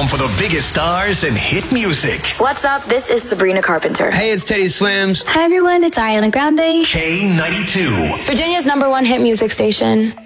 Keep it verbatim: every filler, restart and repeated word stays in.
home for the biggest stars and hit music. What's up? This is Sabrina Carpenter. Hey, it's Teddy Swims. Hi everyone, it's Ariana Grande. K ninety-two. Virginia's number one hit music station.